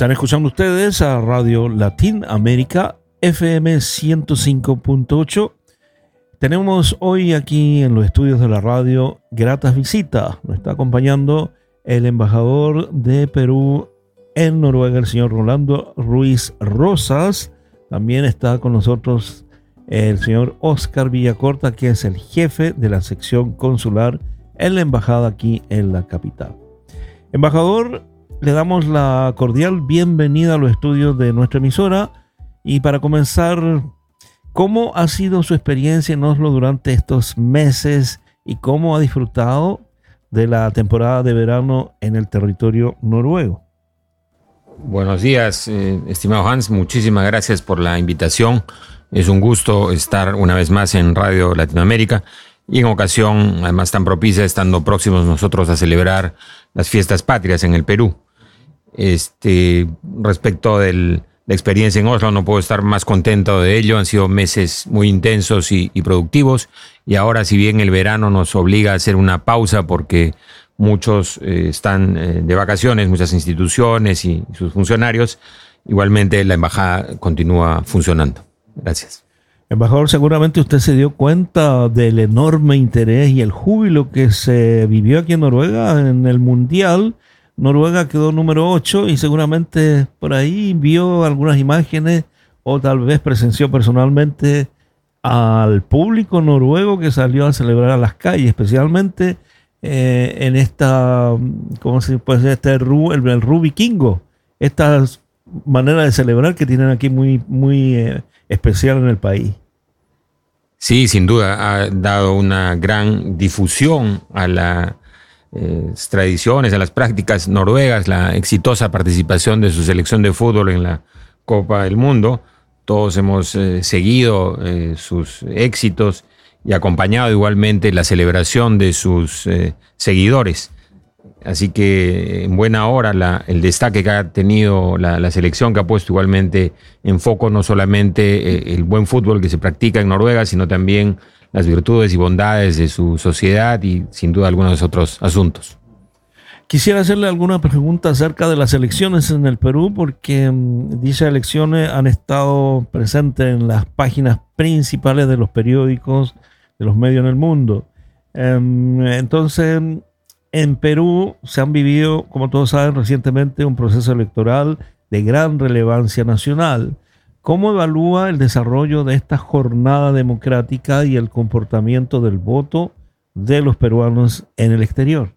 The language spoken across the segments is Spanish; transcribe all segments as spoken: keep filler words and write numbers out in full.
Están escuchando ustedes a Radio Latinoamérica F M ciento cinco punto ocho. Tenemos hoy aquí en los estudios de la radio gratas visitas. Nos está acompañando el embajador de Perú en Noruega, el señor Rolando Ruiz Rosas. También está con nosotros el señor Oscar Villacorta, que es el jefe de la sección consular en la embajada aquí en la capital. Embajador, le damos la cordial bienvenida a los estudios de nuestra emisora. Y para comenzar, ¿cómo ha sido su experiencia en Oslo durante estos meses y cómo ha disfrutado de la temporada de verano en el territorio noruego? Buenos días, eh, estimado Hans, muchísimas gracias por la invitación. Es un gusto estar una vez más en Radio Latinoamérica y en ocasión, además tan propicia, estando próximos nosotros a celebrar las fiestas patrias en el Perú. Este, respecto de la experiencia en Oslo, no puedo estar más contento de ello. Han sido meses muy intensos y, y productivos, y ahora, si bien el verano nos obliga a hacer una pausa porque muchos eh, están eh, de vacaciones, muchas instituciones y, y sus funcionarios, igualmente la embajada continúa funcionando. Gracias. Embajador, seguramente usted se dio cuenta del enorme interés y el júbilo que se vivió aquí en Noruega en el Mundial. Noruega quedó número ocho y seguramente por ahí vio algunas imágenes o tal vez presenció personalmente al público noruego que salió a celebrar a las calles, especialmente eh, en esta, ¿cómo se puede decir? Este ru, el, el Ru Vikingo, esta manera de celebrar que tienen aquí muy, muy eh, especial en el país. Sí, sin duda, ha dado una gran difusión a la Eh, tradiciones, a las prácticas noruegas, la exitosa participación de su selección de fútbol en la Copa del Mundo. Todos hemos eh, seguido eh, sus éxitos y acompañado igualmente la celebración de sus eh, seguidores. Así que en buena hora la, el destaque que ha tenido la, la selección, que ha puesto igualmente en foco no solamente eh, el buen fútbol que se practica en Noruega, sino también las virtudes y bondades de su sociedad y sin duda algunos otros asuntos. Quisiera hacerle alguna pregunta acerca de las elecciones en el Perú, porque um, dichas elecciones han estado presentes en las páginas principales de los periódicos, de los medios en el mundo. Um, entonces, en Perú se han vivido, como todos saben, recientemente un proceso electoral de gran relevancia nacional. ¿Cómo evalúa el desarrollo de esta jornada democrática y el comportamiento del voto de los peruanos en el exterior?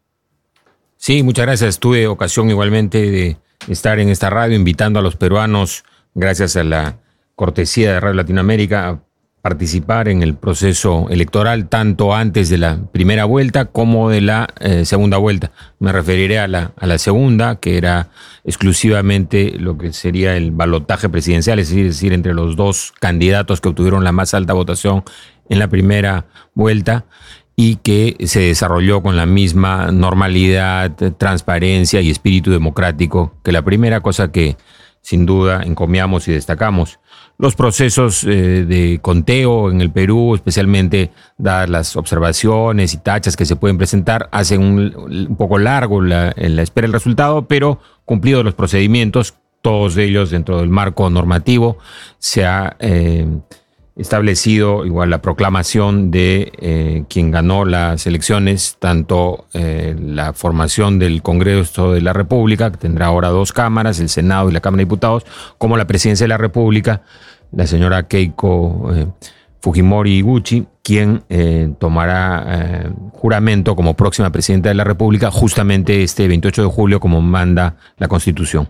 Sí, muchas gracias. Tuve ocasión igualmente de estar en esta radio invitando a los peruanos, gracias a la cortesía de Radio Latinoamérica, a participar en el proceso electoral, tanto antes de la primera vuelta como de la eh, segunda vuelta. Me referiré a la, a la segunda, que era exclusivamente lo que sería el balotaje presidencial, es decir, es decir, entre los dos candidatos que obtuvieron la más alta votación en la primera vuelta, y que se desarrolló con la misma normalidad, transparencia y espíritu democrático que la primera, cosa que sin duda encomiamos y destacamos. Los procesos eh, de conteo en el Perú, especialmente dadas las observaciones y tachas que se pueden presentar, hacen un, un poco largo la, la espera del resultado, pero cumplidos los procedimientos, todos ellos dentro del marco normativo, se ha eh, establecido igual la proclamación de eh, quien ganó las elecciones, tanto eh, la formación del Congreso de la República, que tendrá ahora dos cámaras, el Senado y la Cámara de Diputados, como la Presidencia de la República, la señora Keiko eh, Fujimori Iguchi, quien eh, tomará eh, juramento como próxima Presidenta de la República justamente este veintiocho de julio, como manda la Constitución.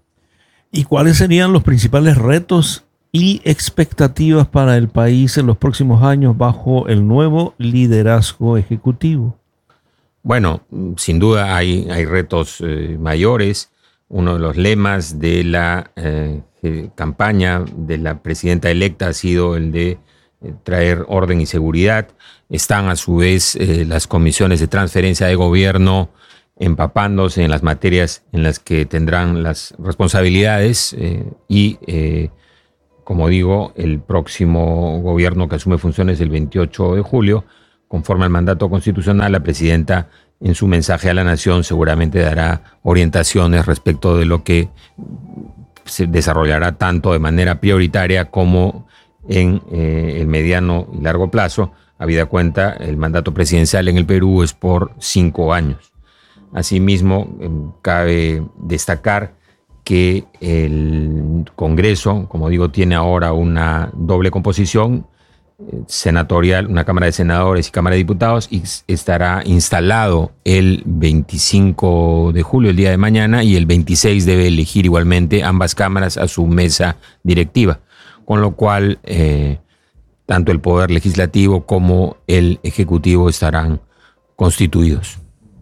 ¿Y cuáles serían los principales retos y expectativas para el país en los próximos años bajo el nuevo liderazgo ejecutivo? Bueno, sin duda hay, hay retos eh, mayores. Uno de los lemas de la eh, campaña de la presidenta electa ha sido el de eh, traer orden y seguridad. Están a su vez eh, las comisiones de transferencia de gobierno empapándose en las materias en las que tendrán las responsabilidades eh, y eh, como digo, el próximo gobierno que asume funciones el veintiocho de julio, conforme al mandato constitucional, la presidenta en su mensaje a la nación seguramente dará orientaciones respecto de lo que se desarrollará tanto de manera prioritaria como en eh, el mediano y largo plazo. Habida cuenta, el mandato presidencial en el Perú es por cinco años. Asimismo, eh, cabe destacar que el Congreso, como digo, tiene ahora una doble composición eh, senatorial, una Cámara de Senadores y Cámara de Diputados, y estará instalado el veinticinco de julio, el día de mañana, y el veintiséis debe elegir igualmente ambas cámaras a su mesa directiva, con lo cual eh, tanto el Poder Legislativo como el Ejecutivo estarán constituidos.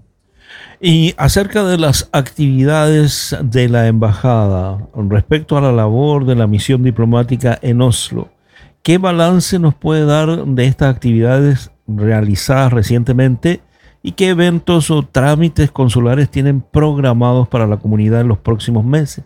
Y acerca de las actividades de la embajada respecto a la labor de la misión diplomática en Oslo, ¿qué balance nos puede dar de estas actividades realizadas recientemente y qué eventos o trámites consulares tienen programados para la comunidad en los próximos meses?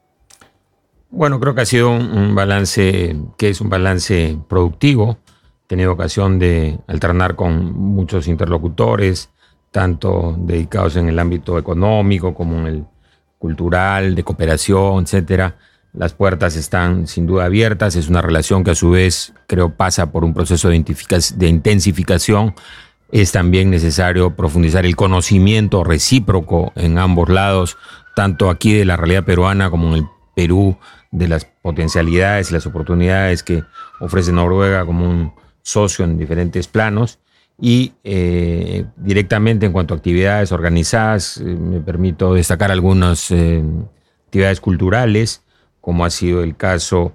Bueno, creo que ha sido un, un balance que es un balance productivo. He tenido ocasión de alternar con muchos interlocutores, tanto dedicados en el ámbito económico como en el cultural, de cooperación, etcétera. Las puertas están sin duda abiertas. Es una relación que a su vez creo pasa por un proceso de, de intensificación. Es también necesario profundizar el conocimiento recíproco en ambos lados, tanto aquí de la realidad peruana como en el Perú, de las potencialidades y las oportunidades que ofrece Noruega como un socio en diferentes planos. Y eh, directamente en cuanto a actividades organizadas, eh, me permito destacar algunas eh, actividades culturales, como ha sido el caso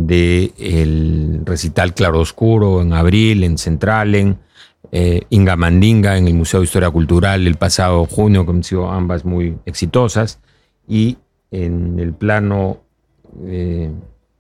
del recital Claroscuro en abril en Centralen, eh, Inga Mandinga en el Museo de Historia Cultural el pasado junio, que han sido ambas muy exitosas. Y en el plano eh,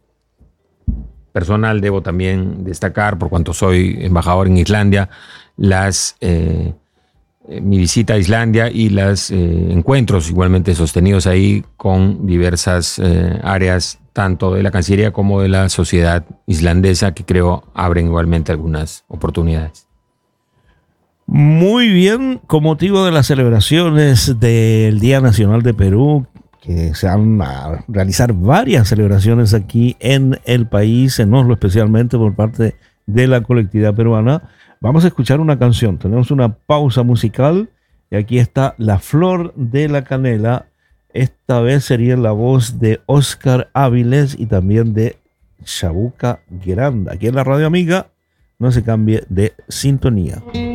personal debo también destacar, por cuanto soy embajador en Islandia, las, eh, mi visita a Islandia y los eh, encuentros igualmente sostenidos ahí con diversas eh, áreas, tanto de la Cancillería como de la sociedad islandesa, que creo abren igualmente algunas oportunidades. Muy bien, con motivo de las celebraciones del Día Nacional de Perú, que se van a realizar varias celebraciones aquí en el país, en Oslo especialmente por parte de la colectividad peruana, vamos a escuchar una canción. Tenemos una pausa musical y aquí está La Flor de la Canela. Esta vez sería la voz de Oscar Áviles y también de Chabuca Granda. Aquí en la Radio Amiga, no se cambie de sintonía.